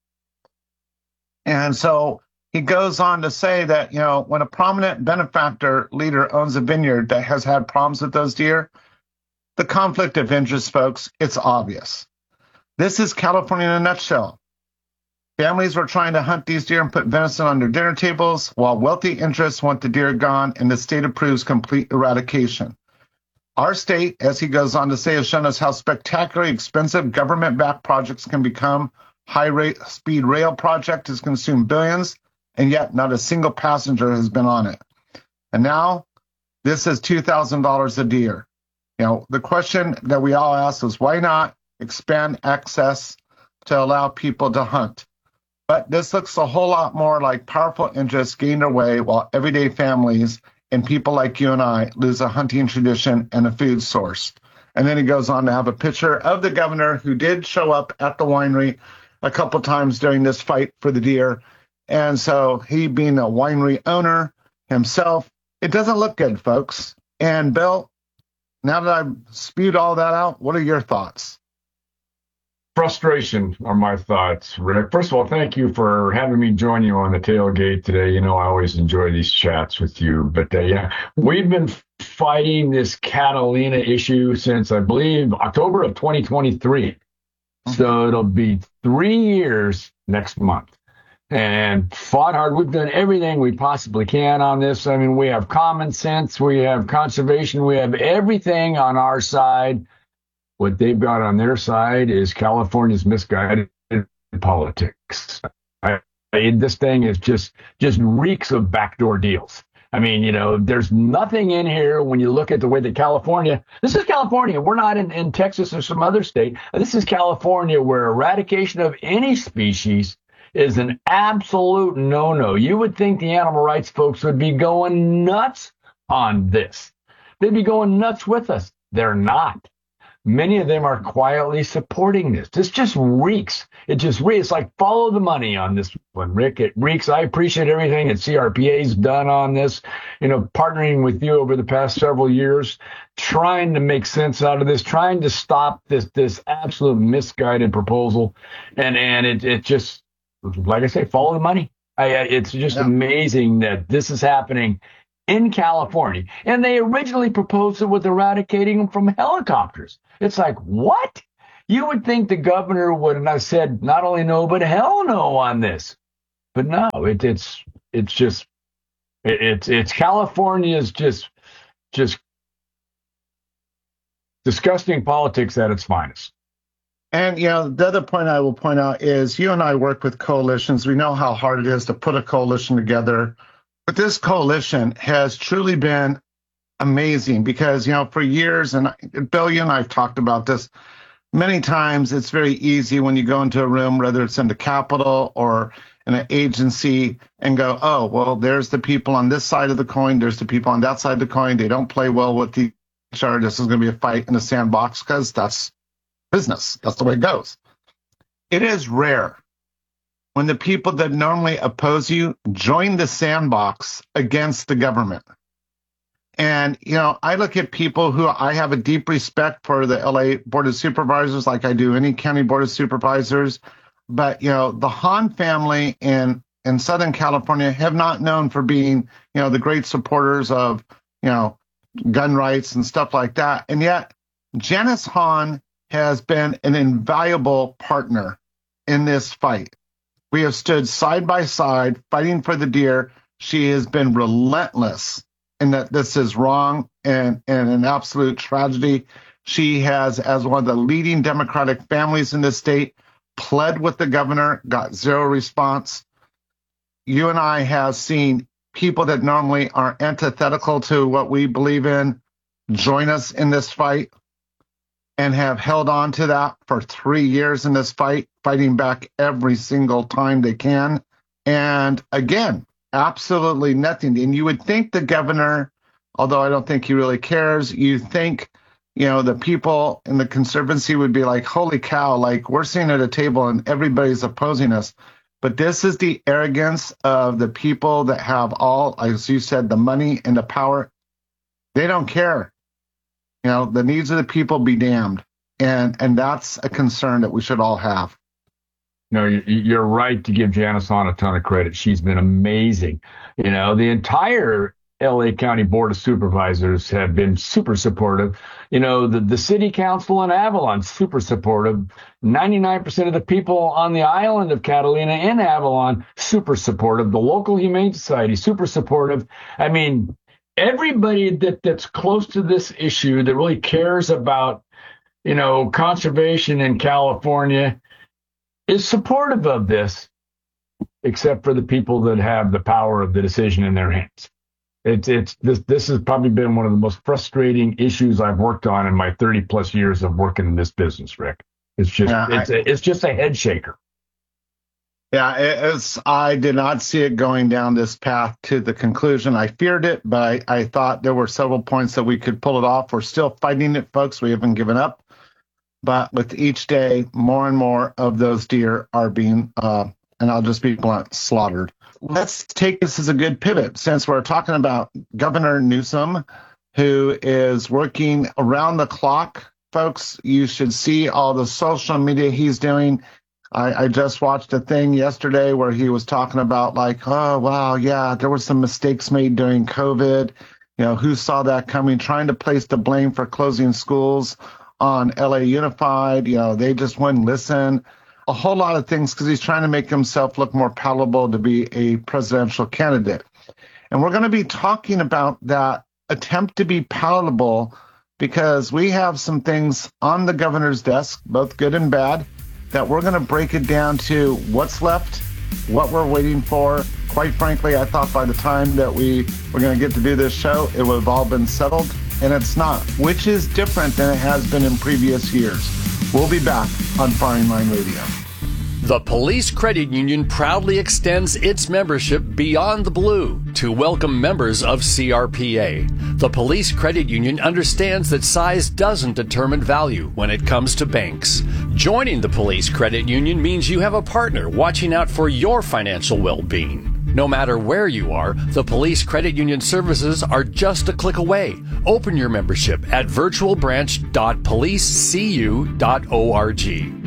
And so he goes on to say that, you know, when a prominent benefactor leader owns a vineyard that has had problems with those deer, the conflict of interest, folks, it's obvious. This is California in a nutshell. Families were trying to hunt these deer and put venison on their dinner tables, while wealthy interests want the deer gone, and the state approves complete eradication. Our state, as he goes on to say, has shown us how spectacularly expensive government-backed projects can become. High-speed rail project has consumed billions, and yet not a single passenger has been on it. And now this is two thousand dollars a deer. You know, the question that we all ask is, why not expand access to allow people to hunt? But this looks a whole lot more like powerful interests gain their way while everyday families and people like you and I lose a hunting tradition and a food source. And then he goes on to have a picture of the governor who did show up at the winery a couple times during this fight for the deer. And so he being a winery owner himself, it doesn't look good, folks. And Bill, now that I've spewed all that out, what are your thoughts? Frustration are my thoughts, Rick. First of all, thank you for having me join you on the tailgate today. You know, I always enjoy these chats with you. But uh, yeah, we've been fighting this Catalina issue since, I believe, October of twenty twenty-three. So it'll be three years next month. And fought hard. We've done everything we possibly can on this. I mean, we have common sense. We have conservation. We have everything on our side. What they've got on their side is California's misguided politics. I, I, this thing is just just reeks of backdoor deals. I mean, you know, there's nothing in here when you look at the way that California, this is California. We're not in, in Texas or some other state. This is California, where eradication of any species is an absolute no-no. You would think the animal rights folks would be going nuts on this. They'd be going nuts with us. They're not. Many of them are quietly supporting this. This just reeks. It just reeks. It's like follow the money on this one, Rick. It reeks. I appreciate everything that C R P A's done on this, you know, partnering with you over the past several years, trying to make sense out of this, trying to stop this this absolute misguided proposal. And and it, it just, like I say, follow the money. I, it's just yeah. amazing that this is happening in California. And they originally proposed it with eradicating them from helicopters. It's like, what? You would think the governor would have said not only no, but hell no on this. But no, it, it's it's just it, it's it's California's just just disgusting politics at its finest. And, you know, the other point I will point out is you and I work with coalitions. We know how hard it is to put a coalition together. But this coalition has truly been amazing because, you know, for years, and Bill, you and I have talked about this many times, it's very easy when you go into a room, whether it's in the Capitol or in an agency, and go, oh, well, there's the people on this side of the coin. There's the people on that side of the coin. They don't play well with each other. This is going to be a fight in the sandbox because that's business. That's the way it goes. It is rare when the people that normally oppose you join the sandbox against the government. And, you know, I look at people who I have a deep respect for the L A Board of Supervisors, like I do any county Board of Supervisors. But, you know, the Hahn family in, in Southern California have not known for being, you know, the great supporters of, you know, gun rights and stuff like that. And yet Janice Hahn has been an invaluable partner in this fight. We have stood side by side fighting for the deer. She has been relentless in that this is wrong and, and an absolute tragedy. She has, as one of the leading Democratic families in this state, pled with the governor, got zero response. You and I have seen people that normally are antithetical to what we believe in join us in this fight and have held on to that for three years in this fight, fighting back every single time they can. And again, absolutely nothing. And you would think the governor, although I don't think he really cares, you think, you know, the people in the conservancy would be like, holy cow, like we're sitting at a table and everybody's opposing us. But this is the arrogance of the people that have all, as you said, the money and the power. They don't care. You know, the needs of the people be damned. And and that's a concern that we should all have. No, you're right to give Janice Hahn a ton of credit. She's been amazing. You know, the entire L A County Board of Supervisors have been super supportive. You know, the, the city council in Avalon, super supportive. ninety-nine percent of the people on the island of Catalina in Avalon, super supportive. The local Humane Society, super supportive. I mean, everybody that, that's close to this issue that really cares about, you know, conservation in California is supportive of this, except for the people that have the power of the decision in their hands. It's it's this this has probably been one of the most frustrating issues I've worked on in my thirty plus years of working in this business, Rick. It's just yeah, it's I, a, it's just a head shaker. Yeah, it, it's I did not see it going down this path to the conclusion. I feared it, but I, I thought there were several points that we could pull it off. We're still fighting it, folks. We haven't given up. But with each day, more and more of those deer are being, uh, and I'll just be blunt, slaughtered. Let's take this as a good pivot since we're talking about Governor Newsom, who is working around the clock. Folks, you should see all the social media he's doing. I, I just watched a thing yesterday where he was talking about like, oh, wow, yeah, there were some mistakes made during COVID. You know, who saw that coming? Trying to place the blame for closing schools on L A Unified. You know, they just wouldn't listen. A whole lot of things because he's trying to make himself look more palatable to be a presidential candidate. And we're going to be talking about that attempt to be palatable because we have some things on the governor's desk, both good and bad, that we're going to break it down to what's left, what we're waiting for. Quite frankly, I thought by the time that we were going to get to do this show, it would have all been settled, and it's not, which is different than it has been in previous years. We'll be back on Firing Line Radio. The Police Credit Union proudly extends its membership beyond the blue to welcome members of C R P A. The Police Credit Union understands that size doesn't determine value when it comes to banks. Joining the Police Credit Union means you have a partner watching out for your financial well-being. No matter where you are, the Police Credit Union services are just a click away. Open your membership at virtual branch dot police c u dot org.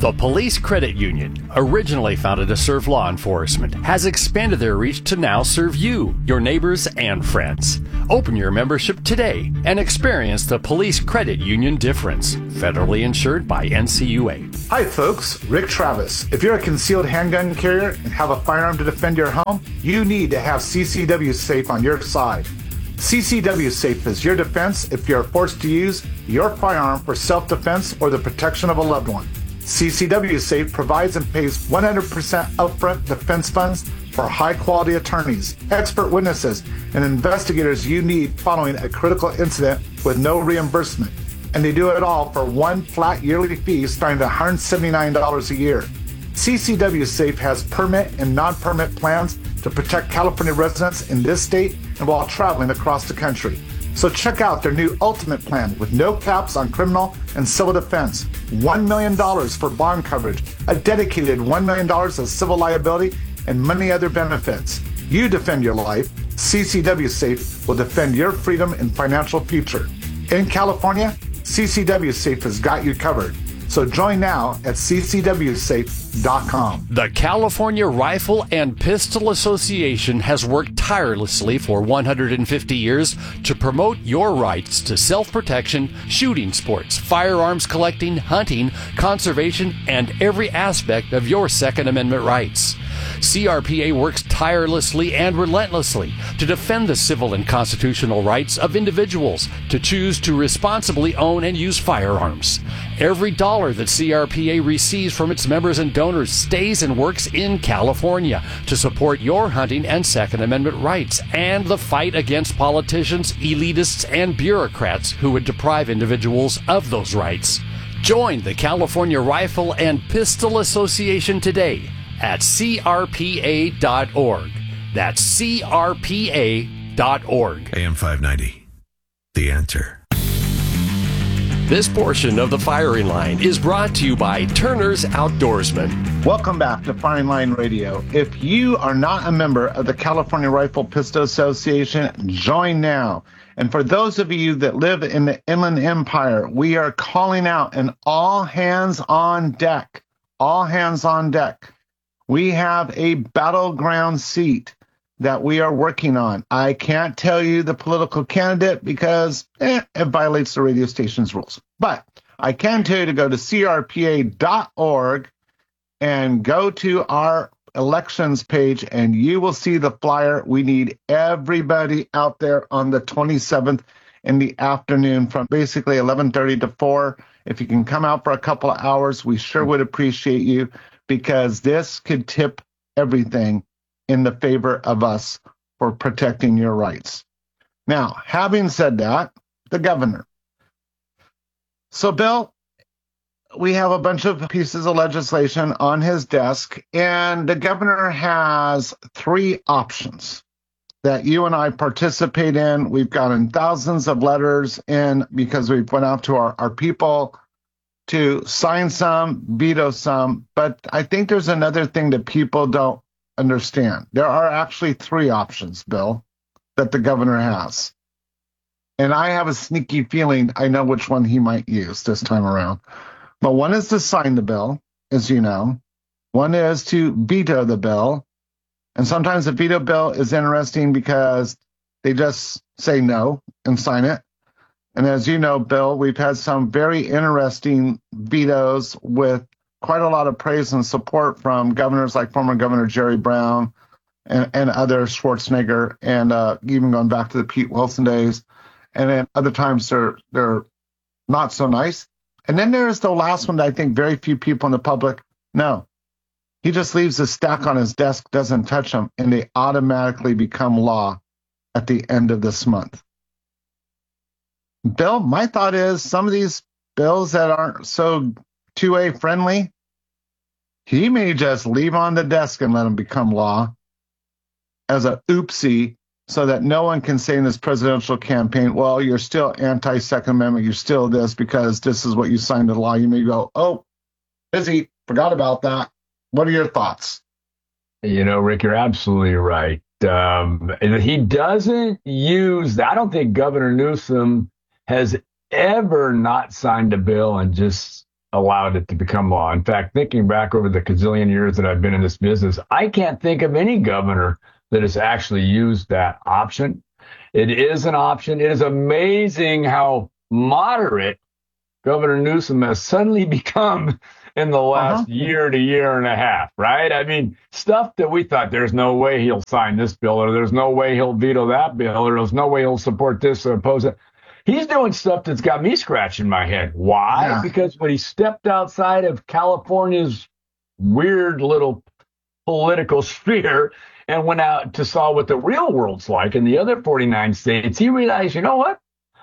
The Police Credit Union, originally founded to serve law enforcement, has expanded their reach to now serve you, your neighbors, and friends. Open your membership today and experience the Police Credit Union difference. Federally insured by N C U A. Hi folks, Rick Travis. If you're a concealed handgun carrier and have a firearm to defend your home, you need to have C C W Safe on your side. C C W Safe is your defense if you're forced to use your firearm for self-defense or the protection of a loved one. C C W Safe provides and pays one hundred percent upfront defense funds for high-quality attorneys, expert witnesses, and investigators you need following a critical incident with no reimbursement. And they do it all for one flat yearly fee starting at one hundred seventy-nine dollars a year. C C W Safe has permit and non-permit plans to protect California residents in this state and while traveling across the country. So check out their new Ultimate Plan with no caps on criminal and civil defense, one million dollars for bond coverage, a dedicated one million dollars of civil liability, and many other benefits. You defend your life, C C W Safe will defend your freedom and financial future. In California, C C W Safe has got you covered. So join now at C C W safe dot com. The California Rifle and Pistol Association has worked tirelessly for one hundred fifty years to promote your rights to self-protection, shooting sports, firearms collecting, hunting, conservation, and every aspect of your Second Amendment rights. C R P A works tirelessly and relentlessly to defend the civil and constitutional rights of individuals to choose to responsibly own and use firearms. Every dollar that C R P A receives from its members and donors stays and works in California to support your hunting and Second Amendment rights and the fight against politicians, elitists, and bureaucrats who would deprive individuals of those rights. Join the California Rifle and Pistol Association today at C R P A dot org. That's C R P A dot org. A M five ninety, The Answer. This portion of the Firing Line is brought to you by Turner's Outdoorsman. Welcome back to Firing Line Radio. If you are not a member of the California Rifle Pistol Association, join now. And for those of you that live in the Inland Empire, we are calling out an all hands on deck. All hands on deck. We have a battleground seat that we are working on. I can't tell you the political candidate because eh, it violates the radio station's rules. But I can tell you to go to C R P A dot org and go to our elections page, and you will see the flyer. We need everybody out there on the twenty-seventh in the afternoon from basically eleven thirty to four. If you can come out for a couple of hours, we sure would appreciate you, because this could tip everything in the favor of us for protecting your rights. Now, having said that, the governor. So, Bill, we have a bunch of pieces of legislation on his desk, and the governor has three options that you and I participate in. We've gotten thousands of letters in because we've went out to our, our people to sign some, veto some, but I think there's another thing that people don't understand. There are actually three options, Bill, that the governor has. And I have a sneaky feeling I know which one he might use this time around. But one is to sign the bill, as you know. One is to veto the bill. And sometimes the veto bill is interesting because they just say no and sign it. And as you know, Bill, we've had some very interesting vetoes with quite a lot of praise and support from governors like former Governor Jerry Brown and, and other Schwarzenegger, and uh, even going back to the Pete Wilson days. And then other times they're they're not so nice. And then there's the last one that I think very few people in the public know. He just leaves a stack on his desk, doesn't touch them, and they automatically become law at the end of this month. Bill, my thought is some of these bills that aren't so two A friendly, he may just leave on the desk and let them become law as a oopsie, so that no one can say in this presidential campaign, well, you're still anti-Second Amendment, you're still this because this is what you signed into law. You may go, oh, busy, forgot about that. What are your thoughts? You know, Rick, you're absolutely right. Um, he doesn't use, I don't think Governor Newsom has ever not signed a bill and just allowed it to become law. In fact, thinking back over the gazillion years that I've been in this business, I can't think of any governor that has actually used that option. It is an option. It is amazing how moderate Governor Newsom has suddenly become in the last uh-huh. year to year and a half, right? I mean, stuff that we thought there's no way he'll sign this bill, or there's no way he'll veto that bill, or there's no way he'll support this or oppose it. He's doing stuff that's got me scratching my head. Why? Yeah. Because when he stepped outside of California's weird little political sphere and went out to saw what the real world's like in the other forty-nine states, he realized, you know what?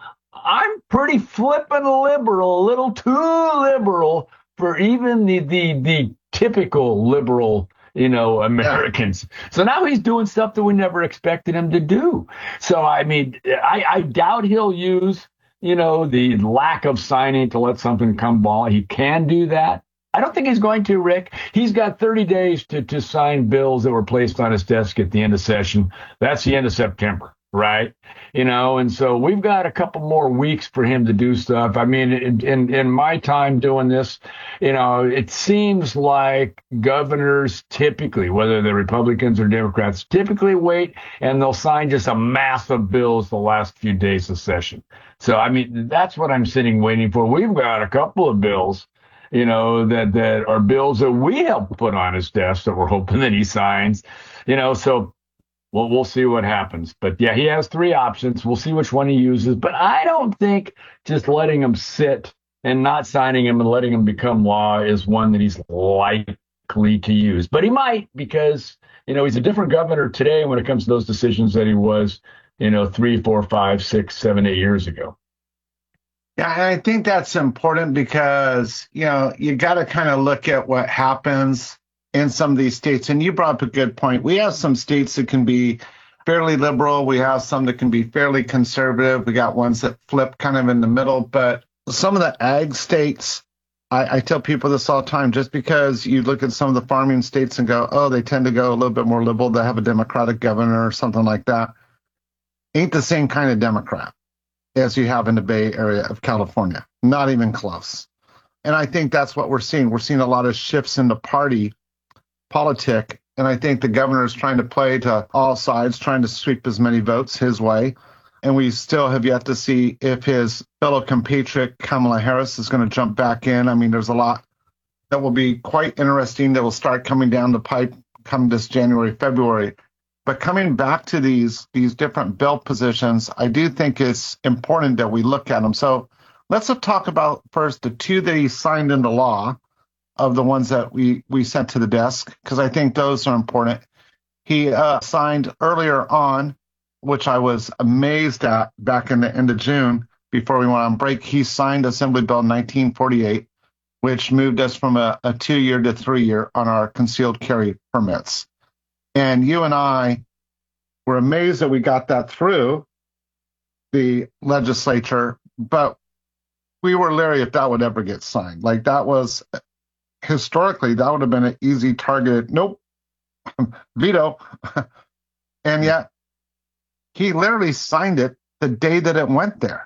I'm pretty flippin' liberal, a little too liberal for even the the the typical liberal, you know, Americans. So now he's doing stuff that we never expected him to do. So, I mean, I, I doubt he'll use, you know, the lack of signing to let something come law. He can do that. I don't think he's going to, Rick. He's got thirty days to, to sign bills that were placed on his desk at the end of session. That's the end of September, right? You know, and so we've got a couple more weeks for him to do stuff. I mean, in, in, in my time doing this, you know, it seems like governors typically, whether they're Republicans or Democrats, typically wait and they'll sign just a mass of bills the last few days of session. So, I mean, that's what I'm sitting waiting for. We've got a couple of bills, you know, that, that are bills that we helped put on his desk that we're hoping that he signs, you know, so Well, we'll see what happens. But, yeah, he has three options. We'll see which one he uses. But I don't think just letting him sit and not signing him and letting him become law is one that he's likely to use. But he might, because, you know, he's a different governor today when it comes to those decisions that he was, you know, three, four, five, six, seven, eight years ago. Yeah, and I think that's important because, you know, you got to kind of look at what happens in some of these states. And you brought up a good point. We have some states that can be fairly liberal. We have some that can be fairly conservative. We got ones that flip kind of in the middle. But some of the ag states, I, I tell people this all the time, just because you look at some of the farming states and go, oh, they tend to go a little bit more liberal. They have a Democratic governor or something like that. Ain't the same kind of Democrat as you have in the Bay Area of California. Not even close. And I think that's what we're seeing. We're seeing a lot of shifts in the party politic, and I think the governor is trying to play to all sides, trying to sweep as many votes his way. And we still have yet to see if his fellow compatriot Kamala Harris is going to jump back in. I mean, there's a lot that will be quite interesting that will start coming down the pipe come this January, February. But coming back to these these different bill positions, I do think it's important that we look at them. So let's talk about first the two that he signed into law, of the ones that we, we sent to the desk, because I think those are important. He uh, signed earlier on, which I was amazed at back in the end of June, before we went on break, he signed Assembly Bill nineteen forty-eight, which moved us from a, a two-year to three-year on our concealed carry permits. And you and I were amazed that we got that through the legislature, but we were leery if that would ever get signed. Like, that was... historically, that would have been an easy target. Nope. Veto. And yet, he literally signed it the day that it went there.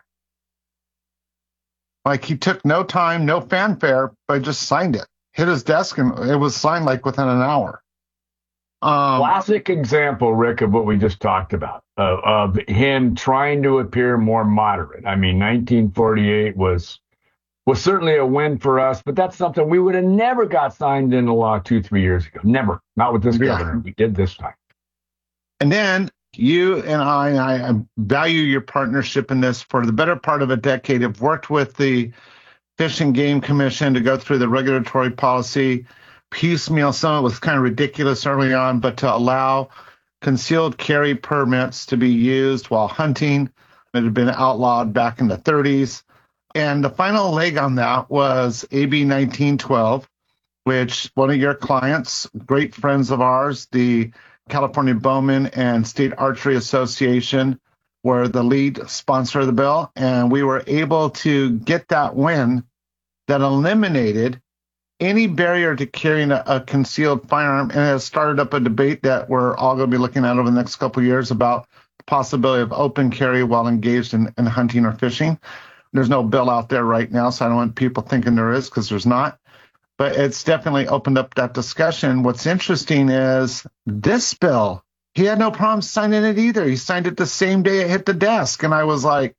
Like, he took no time, no fanfare, but just signed it. Hit his desk, and it was signed, like, within an hour. Um, Classic example, Rick, of what we just talked about, uh, of him trying to appear more moderate. I mean, nineteen forty-eight was... was certainly a win for us, but that's something we would have never got signed into law two, three years ago. Never. Not with this yeah. governor. We did this time. And then you and I, I value your partnership in this for the better part of a decade. I've worked with the Fish and Game Commission to go through the regulatory policy piecemeal. Some of it was kind of ridiculous early on, but to allow concealed carry permits to be used while hunting. It had been outlawed back in the thirties. And the final leg on that was A B nineteen twelve, which one of your clients, great friends of ours, the California Bowmen and State Archery Association, were the lead sponsor of the bill. And we were able to get that win that eliminated any barrier to carrying a, a concealed firearm. And it has started up a debate that we're all going to be looking at over the next couple of years about the possibility of open carry while engaged in, in hunting or fishing. there's no bill out there right now, so I don't want people thinking there is, because there's not. But it's definitely opened up that discussion. What's interesting is this bill, he had no problem signing it either. He signed it the same day it hit the desk. And I was like,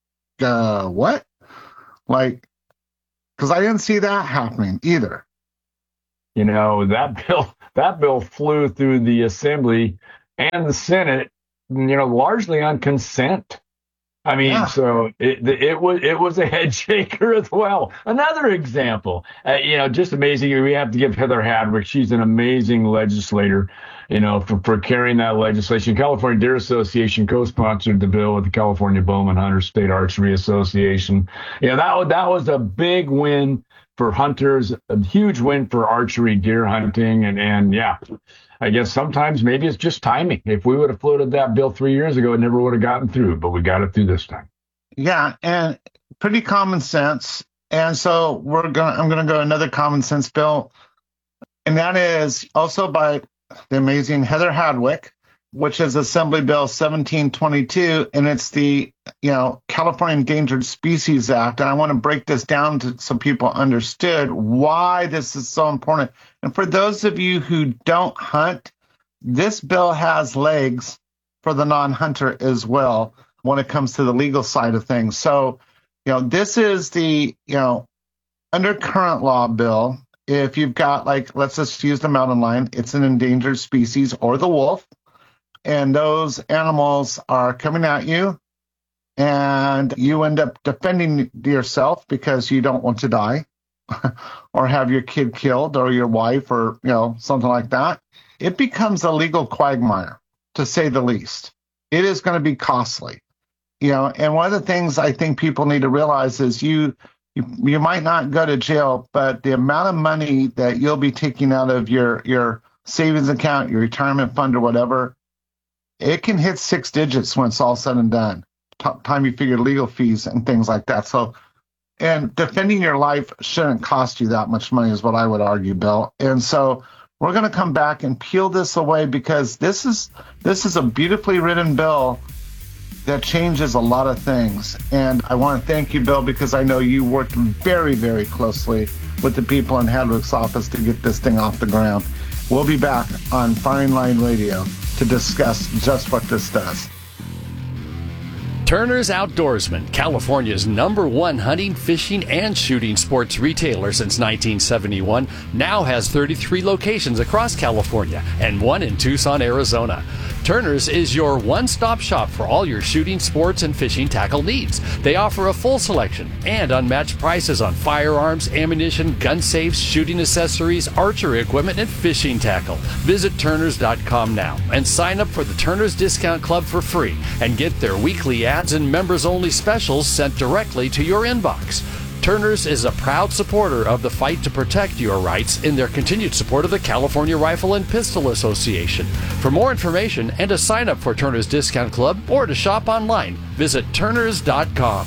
uh, what? Like, because I didn't see that happening either. You know, that bill, that bill flew through the Assembly and the Senate, you know, largely on consent. I mean, yeah. so it, it was it was a head shaker as well. Another example, uh, you know, just amazing. We have to give Heather Hadwick. She's an amazing legislator, you know, for, for carrying that legislation. California Deer Association co-sponsored the bill with the California Bowman Hunter State Archery Association. You know, that was, that was a big win for hunters, a huge win for archery deer hunting. And, and yeah, I guess sometimes maybe it's just timing. If we would have floated that bill three years ago, it never would have gotten through, but we got it through this time. Yeah, and pretty common sense. And so we're going. I'm going to go another common sense bill, and that is also by the amazing Heather Hadwick, which is Assembly Bill seventeen twenty-two, and it's the you know California Endangered Species Act. And I want to break this down to, so people understood why this is so important. And for those of you who don't hunt, this bill has legs for the non-hunter as well when it comes to the legal side of things. So, you know, this is the, you know, under current law bill, if you've got, like, let's just use the mountain lion, it's an endangered species, or the wolf, and those animals are coming at you, and you end up defending yourself because you don't want to die or have your kid killed or your wife or, you know, something like that. It becomes a legal quagmire, to say the least. It is going to be costly, you know, and one of the things I think people need to realize is you, you, you might not go to jail, but the amount of money that you'll be taking out of your, your savings account, your retirement fund or whatever, it can hit six digits when it's all said and done. T- time you figure legal fees and things like that. So, and defending your life shouldn't cost you that much money is what I would argue, Bill. And so we're going to come back and peel this away, because this is this is a beautifully written bill that changes a lot of things. And I want to thank you, Bill, because I know you worked very, very closely with the people in Hadwick's office to get this thing off the ground. We'll be back on Firing Line Radio to discuss just what this does. Turner's Outdoorsman, California's number one hunting, fishing, and shooting sports retailer since nineteen seventy-one, now has thirty-three locations across California and one in Tucson, Arizona. Turner's is your one-stop shop for all your shooting, sports, and fishing tackle needs. They offer a full selection and unmatched prices on firearms, ammunition, gun safes, shooting accessories, archery equipment, and fishing tackle. Visit Turners dot com now and sign up for the Turner's Discount Club for free and get their weekly ads and members-only specials sent directly to your inbox. Turner's is a proud supporter of the fight to protect your rights in their continued support of the California Rifle and Pistol Association. For more information and to sign up for Turner's Discount Club or to shop online, visit Turners dot com.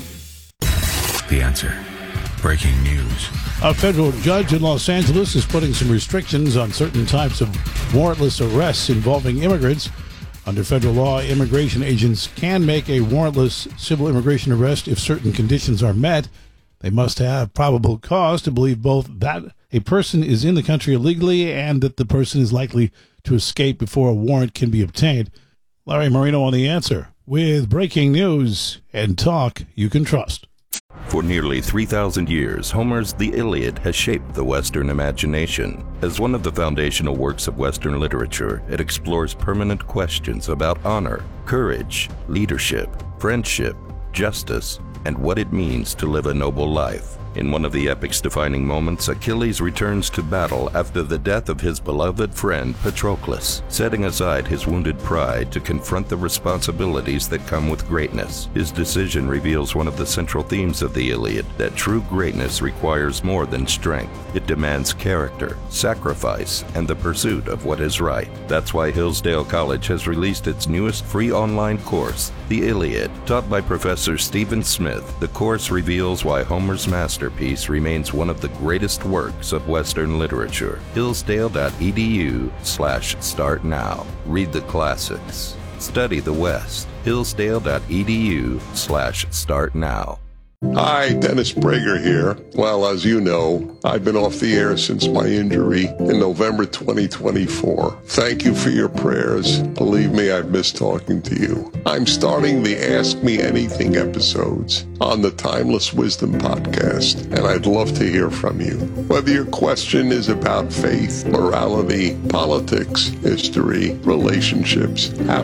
The Answer. Breaking news. A federal judge in Los Angeles is putting some restrictions on certain types of warrantless arrests involving immigrants. Under federal law, immigration agents can make a warrantless civil immigration arrest if certain conditions are met. They must have probable cause to believe both that a person is in the country illegally and that the person is likely to escape before a warrant can be obtained. Larry Marino on The Answer with breaking news and talk you can trust. For nearly three thousand years, Homer's The Iliad has shaped the Western imagination. As one of the foundational works of Western literature, it explores permanent questions about honor, courage, leadership, friendship, justice, and what it means to live a noble life. In one of the epic's defining moments, Achilles returns to battle after the death of his beloved friend Patroclus, setting aside his wounded pride to confront the responsibilities that come with greatness. His decision reveals one of the central themes of the Iliad, that true greatness requires more than strength. It demands character, sacrifice, and the pursuit of what is right. That's why Hillsdale College has released its newest free online course, The Iliad. Taught by Professor Stephen Smith, the course reveals why Homer's master Masterpiece remains one of the greatest works of Western literature. Hillsdale.edu slash start now. Read the classics. Study the West. Hillsdale.edu slash start now. Hi, Dennis Prager here. Well, as you know, I've been off the air since my injury in November twenty twenty-four. Thank you for your prayers. Believe me, I've missed talking to you. I'm starting the Ask Me Anything episodes on the Timeless Wisdom podcast, and I'd love to hear from you. Whether your question is about faith, morality, politics, history, relationships,